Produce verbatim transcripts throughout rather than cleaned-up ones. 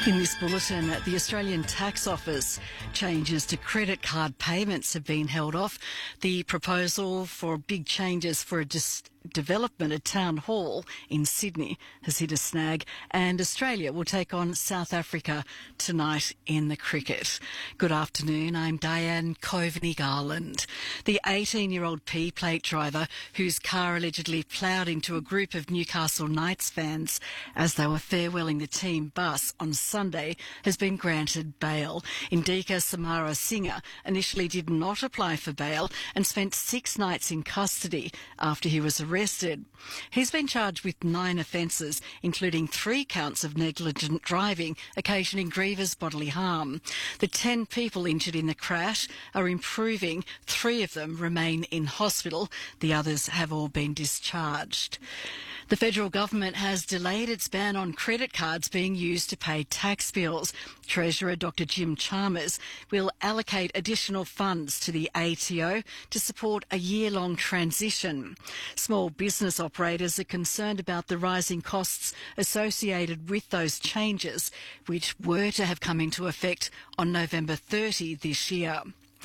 In this bulletin, the Australian Tax Office changes to credit card payments have been held off. The proposal for big changes for a dis- development at Town Hall in Sydney has hit a snag, and Australia will take on South Africa tonight in the cricket. Good afternoon, I'm Diane Coveney-Garland. The eighteen-year-old P-plate driver whose car allegedly ploughed into a group of Newcastle Knights fans as they were farewelling the team bus on Sunday has been granted bail. Indika Samara Singer initially did not apply for bail and spent six nights in custody after he was arrested. Arrested. He's been charged with nine offences, including three counts of negligent driving, occasioning grievous bodily harm. The ten people injured in the crash are improving. Three of them remain in hospital. The others have all been discharged. The federal government has delayed its ban on credit cards being used to pay tax bills. Treasurer Doctor Jim Chalmers will allocate additional funds to the A T O to support a year-long transition. Small business operators are concerned about the rising costs associated with those changes, which were to have come into effect on November thirtieth this year.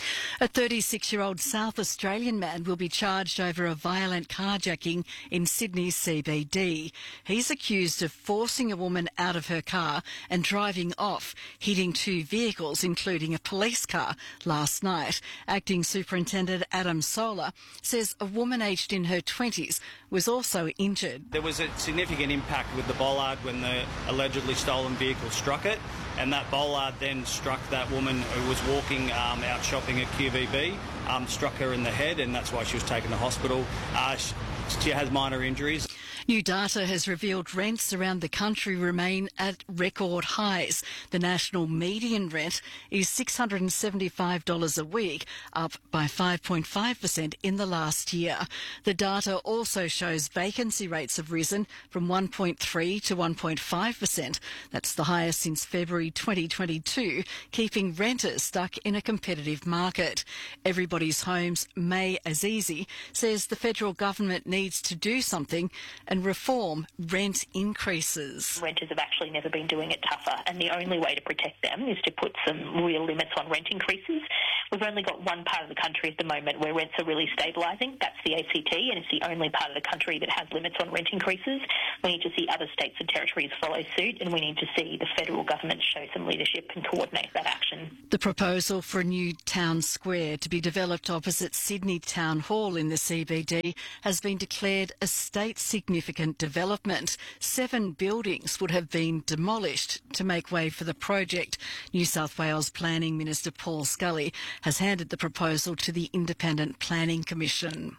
A thirty-six-year-old South Australian man will be charged over a violent carjacking in Sydney's C B D. He's accused of forcing a woman out of her car and driving off, hitting two vehicles, including a police car, last night. Acting Superintendent Adam Solar says a woman aged in her twenties was also injured. There was a significant impact with the bollard when the allegedly stolen vehicle struck it, and that bollard then struck that woman who was walking um, out shopping at Q V B, um, struck her in the head, and that's why she was taken to hospital. Uh, she, she has minor injuries. New data has revealed rents around the country remain at record highs. The national median rent is six hundred seventy-five dollars a week, up by five point five percent in the last year. The data also shows vacancy rates have risen from one point three to one point five percent. That's the highest since February twenty twenty-two, keeping renters stuck in a competitive market. Everybody's Homes, May Azizi, says the federal government needs to do something and reform rent increases. Renters have actually never been doing it tougher, and the only way to protect them is to put some real limits on rent increases. We've only got one part of the country at the moment where rents are really stabilising. That's the A C T, and it's the only part of the country that has limits on rent increases. We need to see other states and territories follow suit, and we need to see the federal government show some leadership and coordinate that action. The proposal for a new town square to be developed opposite Sydney Town Hall in the C B D has been declared a state significant development. Seven buildings would have been demolished to make way for the project. New South Wales Planning Minister Paul Scully has handed the proposal to the Independent Planning Commission.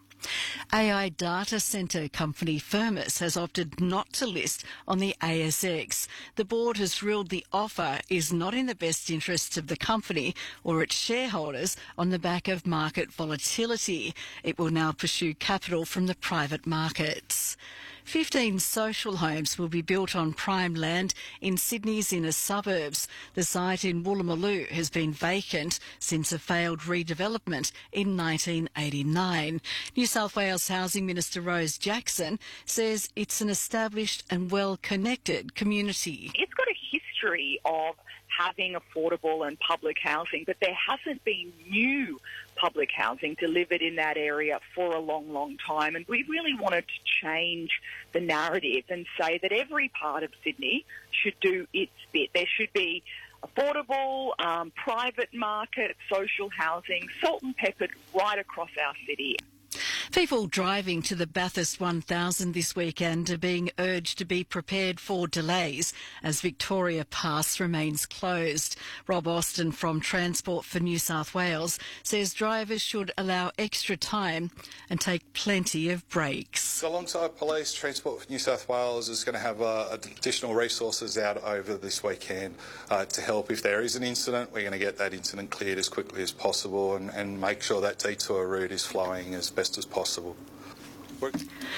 A I data centre company Firmus has opted not to list on the A S X. The board has ruled the offer is not in the best interests of the company or its shareholders on the back of market volatility. It will now pursue capital from the private markets. Fifteen social homes will be built on prime land in Sydney's inner suburbs. The site in Woolloomooloo has been vacant since a failed redevelopment in nineteen eighty-nine. New South Wales Housing Minister Rose Jackson says it's an established and well-connected community. It's got a history of having affordable and public housing, but there hasn't been new public housing delivered in that area for a long, long time. And we really wanted to change the narrative and say that every part of Sydney should do its bit. There should be affordable, um, private market, social housing, salt and peppered right across our city. People driving to the Bathurst one thousand this weekend are being urged to be prepared for delays as Victoria Pass remains closed. Rob Austin from Transport for New South Wales says drivers should allow extra time and take plenty of breaks. So alongside police, Transport for New South Wales is going to have uh, additional resources out over this weekend uh, to help. If there is an incident, we're going to get that incident cleared as quickly as possible and, and make sure that detour route is flowing as best as possible.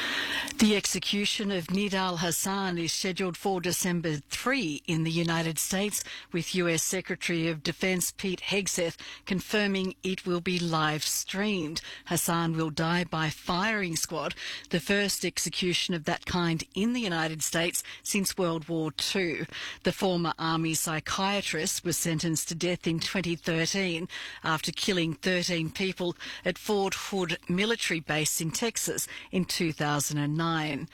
The execution of Nidal Hasan is scheduled for December third in the United States, with U S Secretary of Defense Pete Hegseth confirming it will be live-streamed. Hasan will die by firing squad, the first execution of that kind in the United States since World War Two. The former Army psychiatrist was sentenced to death in twenty thirteen after killing thirteen people at Fort Hood military base in Texas in two thousand nine.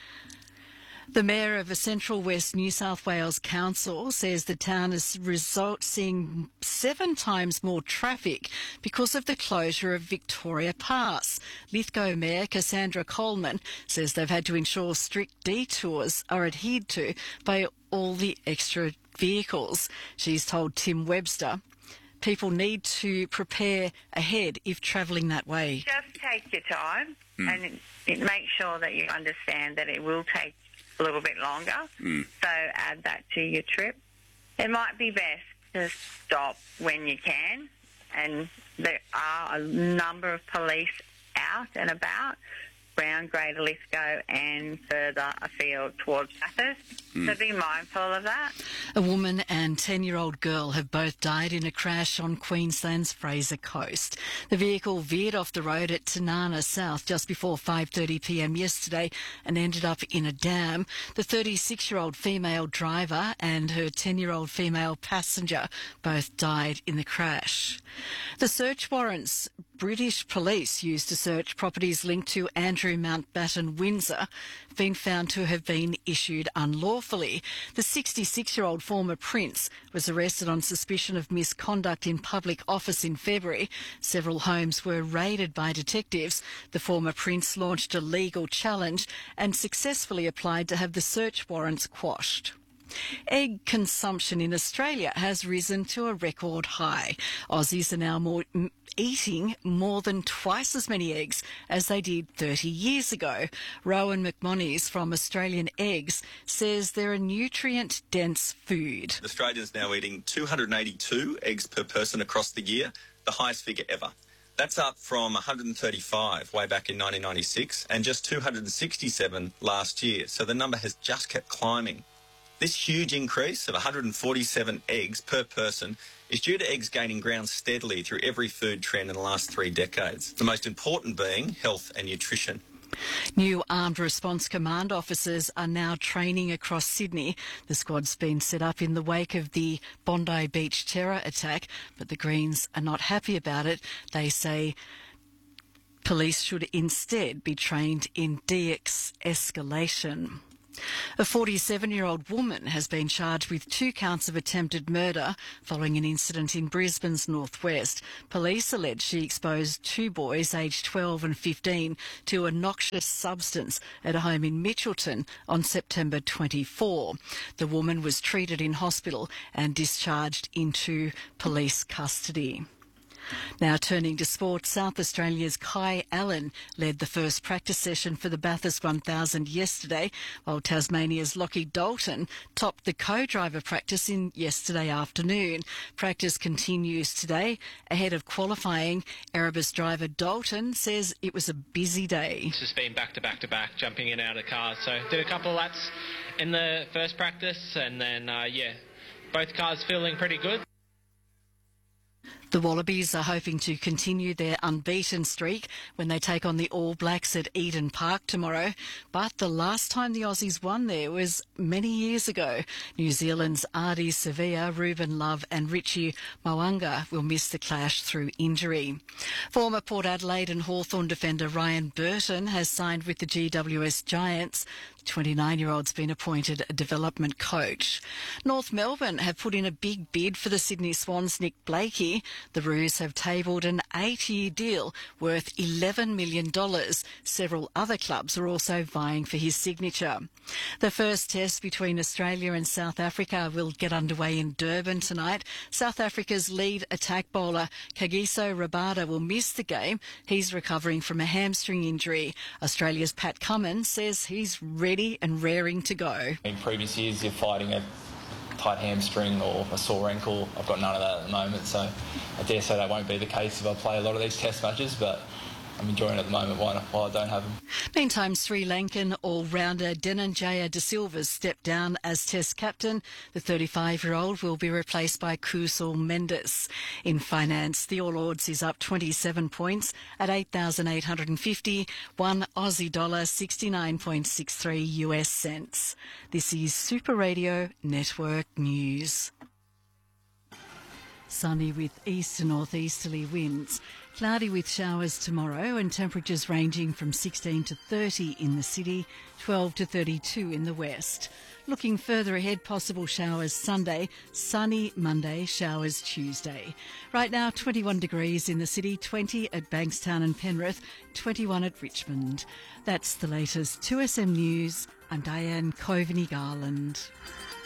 The mayor of a Central West New South Wales council says the town is result seeing seven times more traffic because of the closure of Victoria Pass. Lithgow Mayor Cassandra Coleman says they've had to ensure strict detours are adhered to by all the extra vehicles. She's told Tim Webster people need to prepare ahead if travelling that way. Just take your time mm. and make sure that you understand that it will take a little bit longer. Mm. So add that to your trip. It might be best to stop when you can, and there are a number of police out and about around Greater Lithgow and further afield towards Bathurst. Mm. So be mindful of that. A woman and ten-year-old girl have both died in a crash on Queensland's Fraser Coast. The vehicle veered off the road at Tanana South just before five thirty p m yesterday and ended up in a dam. The thirty-six-year-old female driver and her ten-year-old female passenger both died in the crash. The search warrants British police used to search properties linked to Andrew Mountbatten Windsor have been found to have been issued unlawfully. The sixty-six-year-old former prince was arrested on suspicion of misconduct in public office in February. Several homes were raided by detectives. The former prince launched a legal challenge and successfully applied to have the search warrants quashed. Egg consumption in Australia has risen to a record high. Aussies are now more, m- eating more than twice as many eggs as they did thirty years ago. Rowan McMonnies from Australian Eggs says they're a nutrient-dense food. Australians now eating two hundred eighty-two eggs per person across the year, the highest figure ever. That's up from one hundred thirty-five way back in nineteen ninety-six and just two hundred sixty-seven last year. So the number has just kept climbing. This huge increase of one hundred forty-seven eggs per person is due to eggs gaining ground steadily through every food trend in the last three decades, the most important being health and nutrition. New Armed Response Command officers are now training across Sydney. The squad's been set up in the wake of the Bondi Beach terror attack, but the Greens are not happy about it. They say police should instead be trained in de-escalation. A forty-seven-year-old woman has been charged with two counts of attempted murder following an incident in Brisbane's northwest. Police allege she exposed two boys aged twelve and fifteen to a noxious substance at a home in Mitchelton on September twenty-fourth. The woman was treated in hospital and discharged into police custody. Now turning to sport, South Australia's Kai Allen led the first practice session for the Bathurst one thousand yesterday, while Tasmania's Lockie Dalton topped the co-driver practice in yesterday afternoon. Practice continues today ahead of qualifying. Erebus driver Dalton says it was a busy day. It's just been back to back to back, jumping in and out of cars. So did a couple of laps in the first practice, and then, uh, yeah, both cars feeling pretty good. The Wallabies are hoping to continue their unbeaten streak when they take on the All Blacks at Eden Park tomorrow. But the last time the Aussies won there was many years ago. New Zealand's Ardie Sevilla, Ruben Love and Richie Mo'unga will miss the clash through injury. Former Port Adelaide and Hawthorn defender Ryan Burton has signed with the G W S Giants. The twenty-nine-year-old's been appointed a development coach. North Melbourne have put in a big bid for the Sydney Swans' Nick Blakey. The Roos have tabled an eight-year deal worth eleven million dollars. Several other clubs are also vying for his signature. The first test between Australia and South Africa will get underway in Durban tonight. South Africa's lead attack bowler Kagiso Rabada will miss the game. He's recovering from a hamstring injury. Australia's Pat Cummins says he's ready and raring to go. In previous years, you're fighting a tight hamstring or a sore ankle. I've got none of that at the moment, so I dare say that won't be the case if I play a lot of these test matches, but I'm enjoying it at the moment while, while I don't have them. Meantime, Sri Lankan all-rounder Dhananjaya De Silva stepped down as Test captain. The thirty-five-year-old will be replaced by Kusal Mendes. In finance, the All Ords is up twenty-seven points at eight thousand eight hundred fifty, one Aussie dollar sixty-nine point six three U S cents. This is Super Radio Network News. Sunny with east to northeasterly winds. Cloudy with showers tomorrow and temperatures ranging from sixteen to thirty in the city, twelve to thirty-two in the west. Looking further ahead, possible showers Sunday, sunny Monday, showers Tuesday. Right now, twenty-one degrees in the city, twenty at Bankstown and Penrith, twenty-one at Richmond. That's the latest two S M News. I'm Diane Coveney Garland.